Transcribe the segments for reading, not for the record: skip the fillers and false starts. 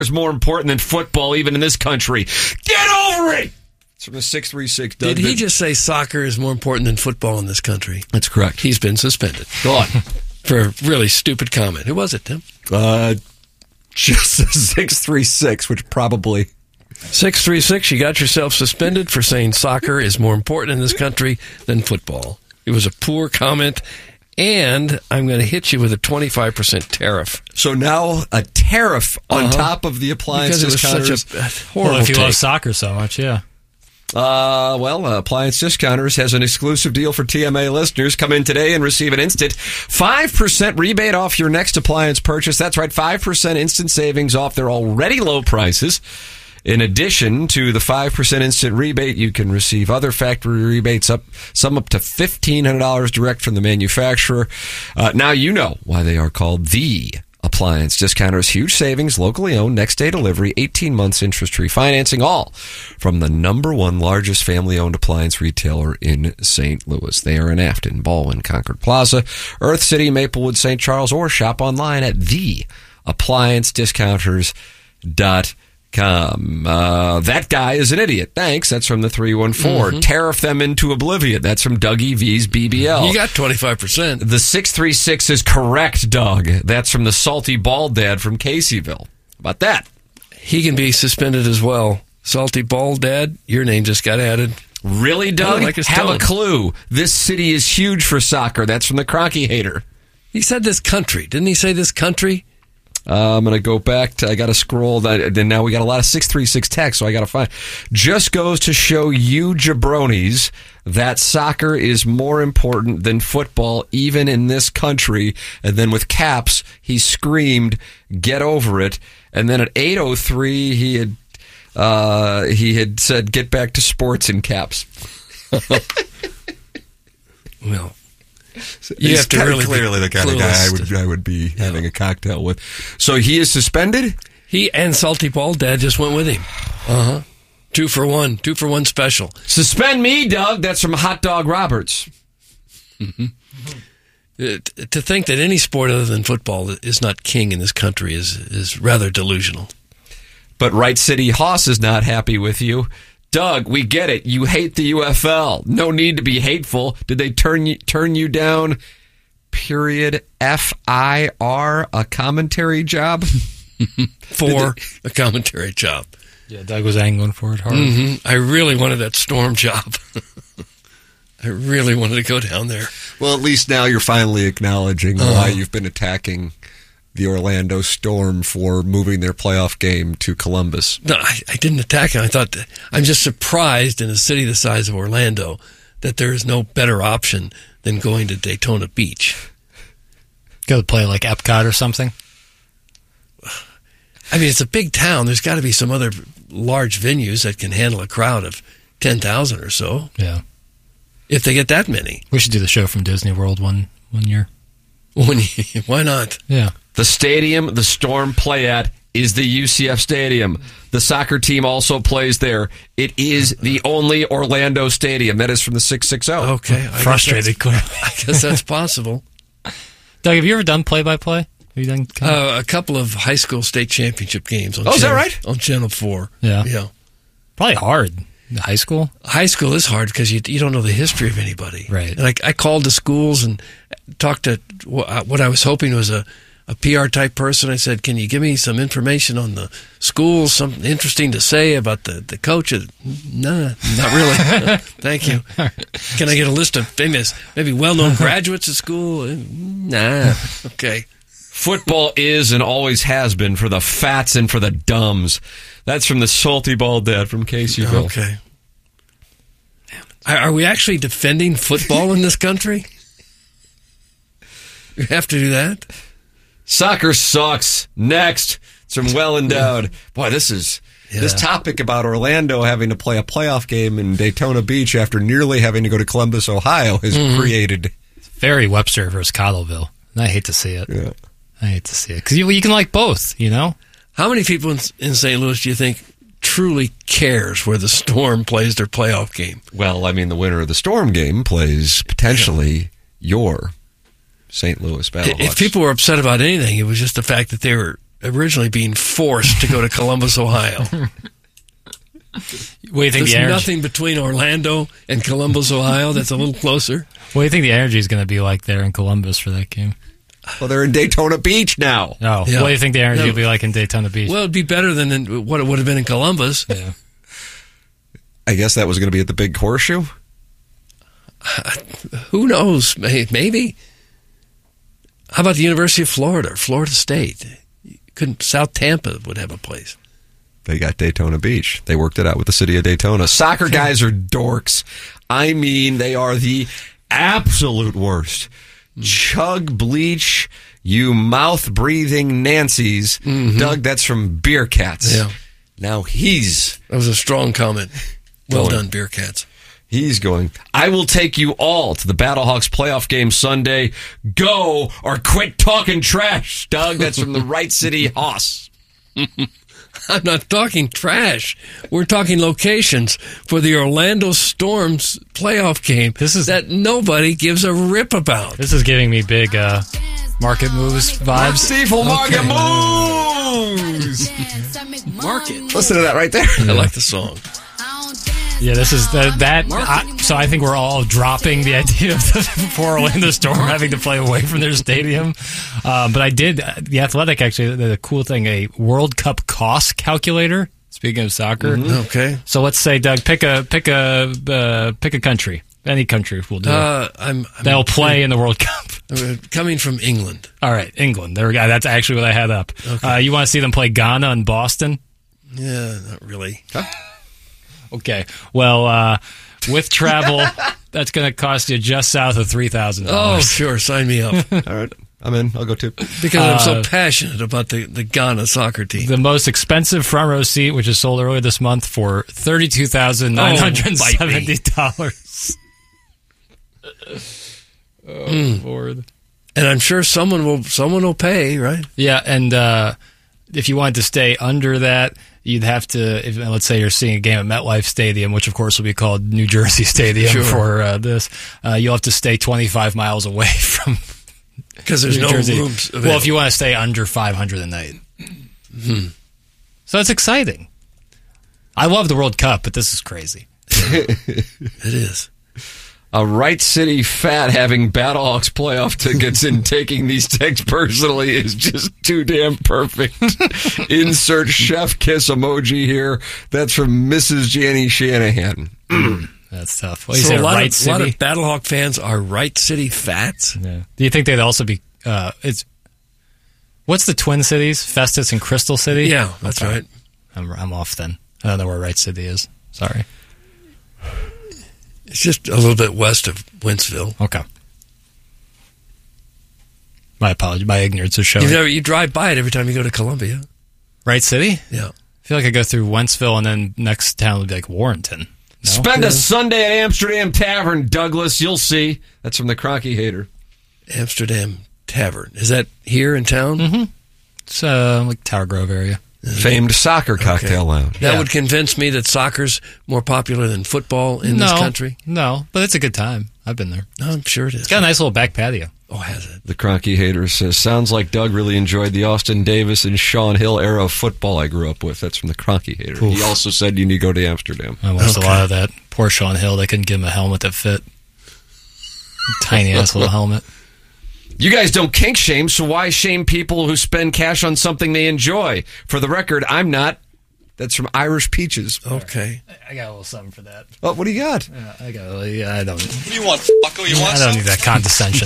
is more important than football, even in this country. Get over it! It's from the 636. Did he just say soccer is more important than football in this country? That's correct. He's been suspended. Go on. For a really stupid comment. Who was it, Tim? Just 636, which probably... 636, you got yourself suspended for saying soccer is more important in this country than football. It was a poor comment, and I'm going to hit you with a 25% tariff. So now a tariff on top of the appliance discounters. Because it was such a horrible Well, if you take. love soccer so much, yeah. Appliance Discounters has an exclusive deal for TMA listeners. Come in today and receive an instant 5% rebate off your next appliance purchase. That's right, 5% instant savings off their already low prices. In addition to the 5% instant rebate, you can receive other factory rebates, some up to $1,500 direct from the manufacturer. Now you know why they are called the Appliance Discounters. Huge savings, locally owned, next day delivery, 18 months interest-free financing, all from the #1 largest family-owned appliance retailer in St. Louis. They are in Afton, Baldwin, Concord Plaza, Earth City, Maplewood, St. Charles, or shop online at theappliancediscounters.com. That guy is an idiot. Thanks. That's from the 314. Tariff them into oblivion. That's from Dougie V's BBL. You got 25%. The 636 is correct, Doug. That's from the Salty Bald Dad from Caseyville. How about that? He can be suspended as well. Salty Bald Dad, your name just got added. Really, Doug? Like Have a clue. This city is huge for soccer. That's from the Cronky Hater. He said this country. Didn't he say this country? I'm going to go back to, I got to scroll. Then now we got a lot of 636 text, so I got to find. Just goes to show you jabronis that soccer is more important than football, even in this country. And then with caps, he screamed, "Get over it!" And then at 8:03, he had said, "Get back to sports" in caps. Well. You have to really clearly the kind of guy I would be having a cocktail with. So he is suspended? He and Salty Bald Dad just went with him. 2 for 1 special. Suspend me, Doug. That's from Hot Dog Roberts. To think that any sport other than football is not king in this country is rather delusional. But Wright City Hoss is not happy with you. Doug, we get it. You hate the UFL. No need to be hateful. Did they turn you down? Period. FIR, a commentary job? For a commentary job. Yeah, Doug was angling for it hard. I really wanted that Storm job. I really wanted to go down there. Well, at least now you're finally acknowledging why you've been attacking the Orlando Storm for moving their playoff game to Columbus. No, I didn't attack him. I thought I'm just surprised in a city the size of Orlando that there is no better option than going to Daytona Beach. Go to play like Epcot or something. I mean, it's a big town. There's got to be some other large venues that can handle a crowd of 10,000 or so. Yeah. If they get that many. We should do the show from Disney World one year. Why not? Yeah. The stadium the Storm play at is the UCF Stadium. The soccer team also plays there. It is the only Orlando stadium. That is from the 660. Okay. Frustrated, clearly. I guess that's possible. Doug, have you ever done play-by-play? Have you done a couple of high school state championship games. On is that right? On Channel 4. Yeah. Probably hard. High school? High school is hard because you don't know the history of anybody. Right. And I called the schools and talked to what I was hoping was a PR type person. I said, "Can you give me some information on the schools, something interesting to say about the coach?" Nah, not really. Thank you. Can I get a list of famous, maybe well-known graduates at school? Nah. Okay. Football is and always has been for the fats and for the dumbs. That's from the Salty Bald Dad from Caseyville. Okay. Are we actually defending football in this country? You have to do that? Soccer sucks. Next. It's from Well Endowed. Boy, this topic about Orlando having to play a playoff game in Daytona Beach after nearly having to go to Columbus, Ohio has created... Very Webster versus Cottleville. And I hate to see it. Yeah. I hate to see it. Because you can like both, you know? How many people in St. Louis do you think truly cares where the Storm plays their playoff game? Well, I mean, the winner of the Storm game plays potentially your St. Louis Battlehawks. If people were upset about anything, it was just the fact that they were originally being forced to go to Columbus, Ohio. What do you think There's the energy? nothing between Orlando and Columbus, Ohio that's a little closer. What do you think the energy is going to be like there in Columbus for that game? Well, they're in Daytona Beach now. Oh, Yeah. what do you think the energy No. will be like in Daytona Beach? Well, it'd be better than what it would have been in Columbus. Yeah. I guess that was going to be at the Big Horseshoe. Who knows? Maybe. How about the University of Florida, or Florida State? South Tampa would have a place. They got Daytona Beach. They worked it out with the city of Daytona. Soccer guys are dorks. I mean, they are the absolute worst. Chug bleach, you mouth-breathing Nancy's. Doug, that's from Beer Cats. Yeah. Now he's That was a strong comment. Well Going. done, Beer Cats. He's going, I will take you all to the Battlehawks playoff game Sunday. Go or quit talking trash, Doug. That's from the Wright City Hoss. I'm not talking trash. We're talking locations for the Orlando Storm's playoff game that nobody gives a rip about. This is giving me big market moves vibes. Stiefel Market Moves. Market. Listen to that right there. I like the song. Yeah, this is so I think we're all dropping the idea of for Orlando Storm having to play away from their stadium. But I did, the Athletic actually, the cool thing, a World Cup cost calculator. Speaking of soccer. Okay. So let's say, Doug, pick a country. Any country will do. They'll play in the World Cup. Coming from England. All right, England. There we go. That's actually what I had up. Okay. You want to see them play Ghana and Boston? Yeah, not really. Okay. Well, with travel, that's going to cost you just south of $3,000. Oh, sure. Sign me up. All right. I'm in. I'll go too. Because I'm so passionate about the Ghana soccer team. The most expensive front row seat, which is sold earlier this month for $32,970. Lord. And I'm sure someone will pay, right? Yeah, and if you wanted to stay under that, you'd have to, let's say you're seeing a game at MetLife Stadium, which of course will be called New Jersey Stadium for this. You'll have to stay 25 miles away from because there's New no Jersey. rooms available. Well, if you want to stay under 500 a night. So that's exciting. I love the World Cup, but this is crazy. It is. A Wright City fat having Battlehawks playoff tickets and taking these texts personally is just too damn perfect. Insert chef kiss emoji here. That's from Mrs. Janny Shanahan. That's tough. Well, you So say a lot Wright of City? Battlehawk fans are Wright City fats? Yeah. Do you think they'd also be? What's the Twin Cities? Festus and Crystal City. Yeah, that's right. I'm off then. I don't know where Wright City is. Sorry. It's just a little bit west of Wentzville. Okay. My apology. My ignorance is showing. You drive by it every time you go to Columbia. Wright City? Yeah. I feel like I go through Wentzville and then next town would be like Warrenton. No? Spend a Sunday at Amsterdam Tavern, Douglas. You'll see. That's from the Cronky Hater. Amsterdam Tavern. Is that here in town? Mm-hmm. It's like Tower Grove area. Famed soccer cocktail lounge. That would convince me that soccer's more popular than football in this country? No, but it's a good time. I've been there. No, I'm sure it is. It's got a nice little back patio. Oh, has it? The Cronky Hater says, sounds like Doug really enjoyed the Austin Davis and Sean Hill era of football I grew up with. That's from the Cronky Hater. Oof. He also said you need to go to Amsterdam. I watched a lot of that. Poor Sean Hill. They couldn't give him a helmet that fit. Tiny ass little helmet. You guys don't kink shame, so why shame people who spend cash on something they enjoy? For the record, I'm not. That's from Irish Peaches. Okay. I got a little something for that. Oh, what do you got? I don't. What do you want, fucko? You want I don't need that condescension.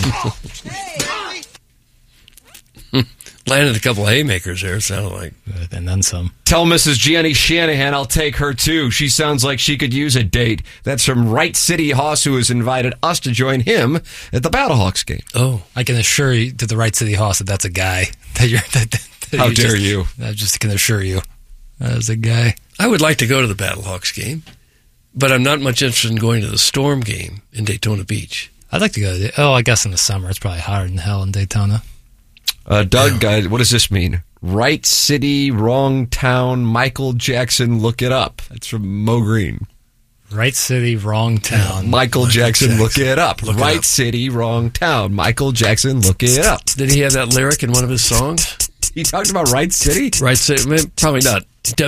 Landed a couple haymakers there, it sounded like. And then some. Tell Mrs. Gianni Shanahan I'll take her too. She sounds like she could use a date. That's from Wright City Hoss, who has invited us to join him at the Battlehawks game. Oh. I can assure you to the Wright City Hoss that that's a guy. How dare you? I just can assure you that is a guy. I would like to go to the Battlehawks game, but I'm not much interested in going to the Storm game in Daytona Beach. I'd like to go to I guess in the summer. It's probably hotter than hell in Daytona. Doug, what does this mean? Wright City, wrong town, Michael Jackson, look it up. That's from Mo Green. Wright City, wrong town. Michael Jackson, look it up. Look it Wright up. City, wrong town. Michael Jackson, look it up. Did he have that lyric in one of his songs? He talked about Wright City? Wright City. Probably not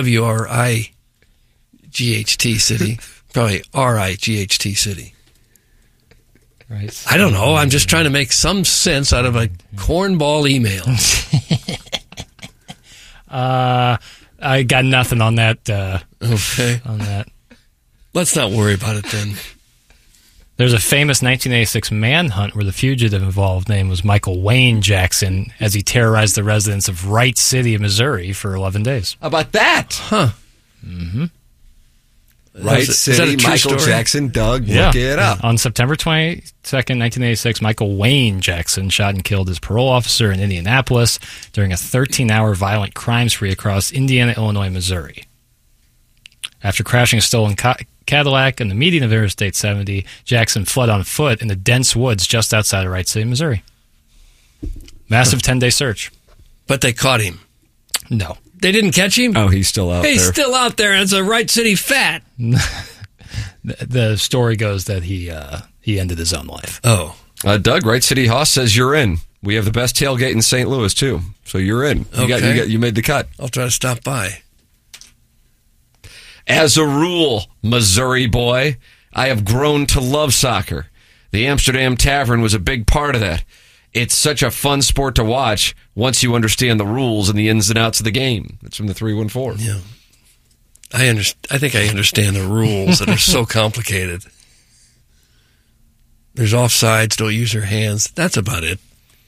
WRIGHT City. Probably RIGHT City. Right. I don't know. I'm just trying to make some sense out of a cornball email. I got nothing on that. Okay. On that. Let's not worry about it then. There's a famous 1986 manhunt where the fugitive involved name was Michael Wayne Jackson as he terrorized the residents of Wright City, Missouri for 11 days. How about that? Huh. Mm-hmm. Wright City, Michael Jackson, Doug, look it up. On September 22nd, 1986, Michael Wayne Jackson shot and killed his parole officer in Indianapolis during a 13-hour violent crime spree across Indiana, Illinois, Missouri. After crashing a stolen Cadillac in the median of Interstate 70, Jackson fled on foot in the dense woods just outside of Wright City, Missouri. Massive 10-day search. But they caught him. No. They didn't catch him? Oh, he's still out there. He's still out there as a Wright City fat. The story goes that he ended his own life. Oh. Doug, Wright City Hoss says you're in. We have the best tailgate in St. Louis, too. So you're in. You made the cut. I'll try to stop by. As a rule, Missouri boy, I have grown to love soccer. The Amsterdam Tavern was a big part of that. It's such a fun sport to watch once you understand the rules and the ins and outs of the game. That's from the 314. Yeah. I think I understand the rules that are so complicated. There's offsides, don't use your hands. That's about it.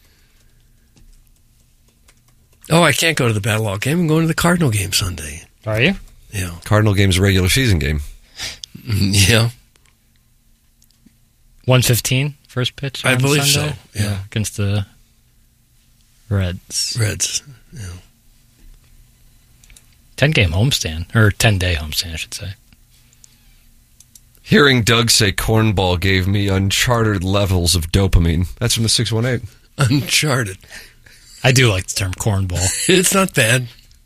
Oh, I can't go to the Battle Hawk game. I'm going to the Cardinal game Sunday. Are you? Yeah. Cardinal game's a regular season game. Yeah. 1:15 first pitch. I believe Sunday? so. Yeah. Against the Reds. Yeah. 10-game homestand, or 10-day homestand, I should say. Hearing Doug say cornball gave me uncharted levels of dopamine. That's from the 618. Uncharted. I do like the term cornball. It's not bad.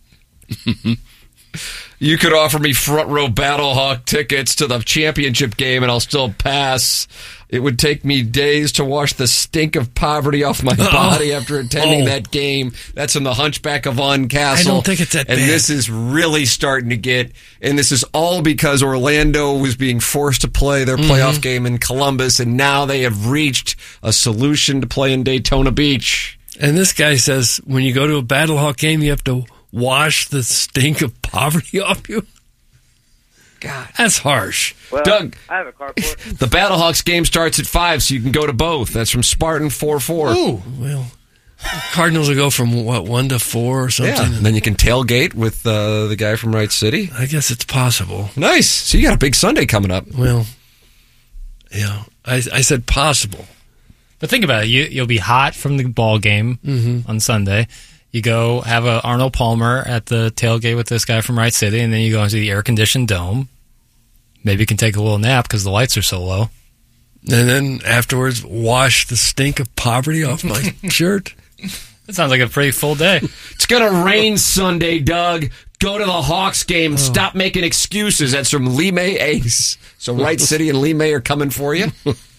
You could offer me front row Battlehawk tickets to the championship game and I'll still pass. It would take me days to wash the stink of poverty off my body after attending that game. That's in the Hunchback of On Castle. I don't think it's that bad. And this is really starting to get, and this is all because Orlando was being forced to play their playoff game in Columbus, and now they have reached a solution to play in Daytona Beach. And this guy says when you go to a Battlehawk game, you have to wash the stink of poverty off you? God, that's harsh. Well, Doug, I have a carport. The Battlehawks game starts at 5, so you can go to both. That's from Spartan 4-4. Ooh, well, Cardinals will go from, 1 to 4 or something? Yeah, and then you can tailgate with the guy from Wright City. I guess it's possible. Nice. So you got a big Sunday coming up. Well, yeah, I said possible. But think about it. You'll be hot from the ball game on Sunday. You go have a Arnold Palmer at the tailgate with this guy from Wright City, and then you go into the air-conditioned dome. Maybe you can take a little nap because the lights are so low. And then afterwards, wash the stink of poverty off my shirt. That sounds like a pretty full day. It's going to rain Sunday, Doug. Go to the Hawks game and stop making excuses. That's from Lee May Ace. So Wright City and Lee May are coming for you.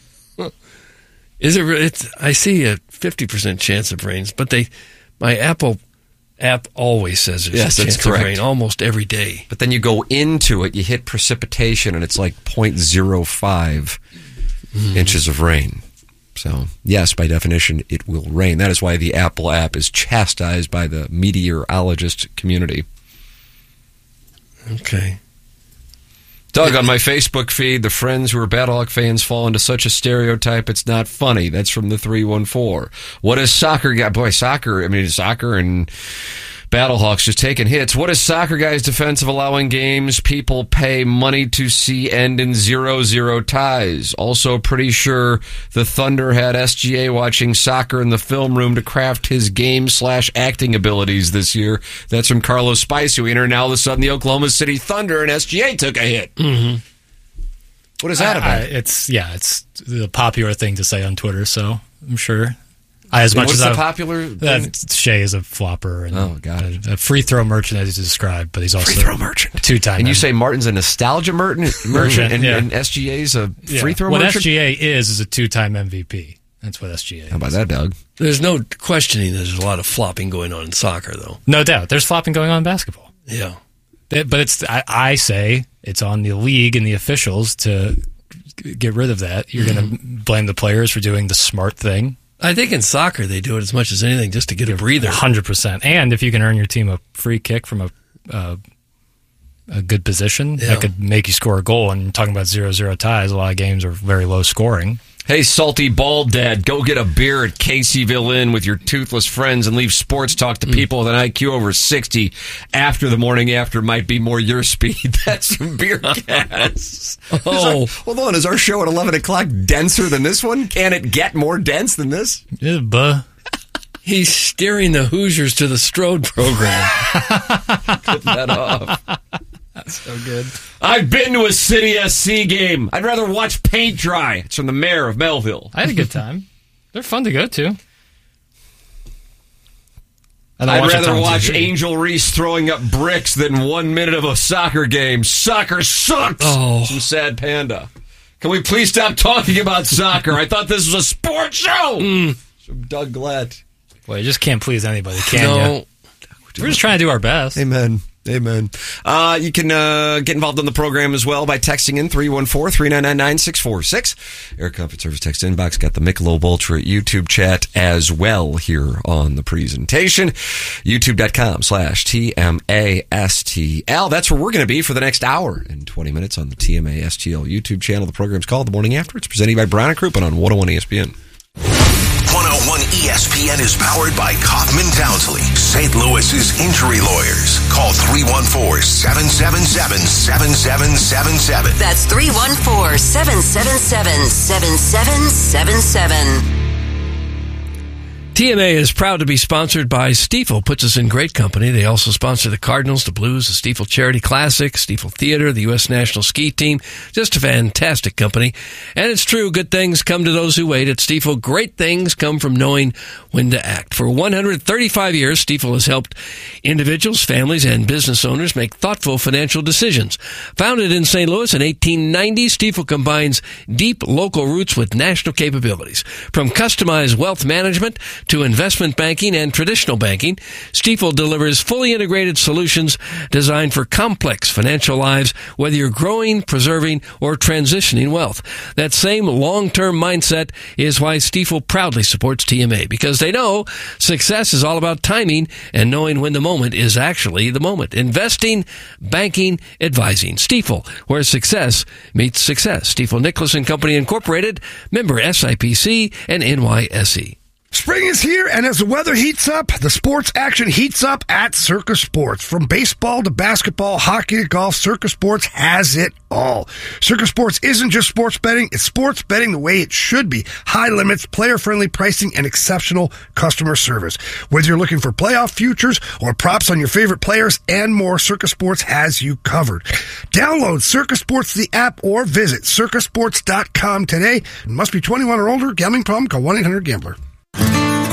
Is it? I see a 50% chance of rains, but my Apple app always says there's a chance of rain almost every day. But then you go into it, you hit precipitation, and it's like 0.05 inches of rain. So, yes, by definition, it will rain. That is why the Apple app is chastised by the meteorologist community. Okay. Doug, on my Facebook feed, the friends who are Battlehawk fans fall into such a stereotype, it's not funny. That's from the 314. What is soccer guy? Boy, soccer and Battlehawks just taking hits. What is soccer guy's defense of allowing games people pay money to see end in 0-0 ties? Also pretty sure the Thunder had SGA watching soccer in the film room to craft his game/acting abilities this year. That's from Carlos Spice, who entered. Now all of a sudden the Oklahoma City Thunder and SGA took a hit. Mm-hmm. What is that about? It's the popular thing to say on Twitter, so I'm sure. What's the popular thing? Shea is a flopper and got it. A free throw merchant, as he's described, but he's also free throw merchant. 2-time. And you say Martin's a nostalgia merchant and SGA's a free throw merchant? What SGA is a 2-time MVP. That's what SGA is. How about that, Doug? There's no questioning there's a lot of flopping going on in soccer, though. No doubt. There's flopping going on in basketball. Yeah. But I say it's on the league and the officials to get rid of that. You're going to blame the players for doing the smart thing. I think in soccer they do it as much as anything just to get a breather. 100%. And if you can earn your team a free kick from a good position, that could make you score a goal. And talking about 0-0 ties, a lot of games are very low scoring. Hey, salty bald dad, go get a beer at Caseyville Inn with your toothless friends and leave sports talk to people with an IQ over 60 after the morning after might be more your speed. That's some beer gas. Hold on, is our show at 11 o'clock denser than this one? Can it get more dense than this? Yeah, buh. He's steering the Hoosiers to the Strode program. Get that off. That's so good. I've been to a City SC game. I'd rather watch paint dry. It's from the mayor of Melville. I had a good time. They're fun to go to. I'd rather watch Angel Reese throwing up bricks than 1 minute of a soccer game. Soccer sucks. Some sad panda. Can we please stop talking about soccer? I thought this was a sports show. From Doug Glatt. Well, you just can't please anybody, can you? We're just trying to do our best. Amen. You can get involved in the program as well by texting in 314-399-9646. Air Comfort Service text inbox. Got the Michelob Ultra YouTube chat as well here on the presentation. YouTube.com/TMASTL. That's where we're going to be for the next hour and 20 minutes on the TMASTL YouTube channel. The program's called The Morning After. It's presented by Brown & Crouppen on 101 ESPN. 101 ESPN is powered by Kaufman Townsley, St. Louis's injury lawyers. Call 314-777-7777. That's 314-777-7777. TMA is proud to be sponsored by Stiefel. Puts us in great company. They also sponsor the Cardinals, the Blues, the Stiefel Charity Classic, Stiefel Theater, the U.S. National Ski Team. Just a fantastic company. And it's true, good things come to those who wait. At Stiefel, great things come from knowing when to act. For 135 years, Stiefel has helped individuals, families, and business owners make thoughtful financial decisions. Founded in St. Louis in 1890, Stiefel combines deep local roots with national capabilities. From customized wealth management to investment banking and traditional banking, Stiefel delivers fully integrated solutions designed for complex financial lives, whether you're growing, preserving, or transitioning wealth. That same long-term mindset is why Stiefel proudly supports TMA, because they know success is all about timing and knowing when the moment is actually the moment. Investing, banking, advising. Stiefel, where success meets success. Stiefel Nicholas and Company Incorporated, member SIPC and NYSE. Spring is here, and as the weather heats up, the sports action heats up at Circus Sports. From baseball to basketball, hockey to golf, Circus Sports has it all. Circus Sports isn't just sports betting, it's sports betting the way it should be. High limits, player-friendly pricing, and exceptional customer service. Whether you're looking for playoff futures or props on your favorite players and more, Circus Sports has you covered. Download Circus Sports, the app, or visit circusports.com today. It must be 21 or older. Gambling problem? Call 1-800-GAMBLER.